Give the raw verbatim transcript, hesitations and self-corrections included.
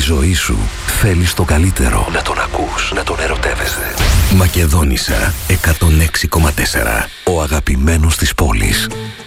ζωή σου θέλεις το καλύτερο. Να τον ακούς, να τον ερωτεύεσαι. Μακεδόνισσα εκατόν έξι κόμμα τέσσερα. Ο αγαπημένος της πόλης.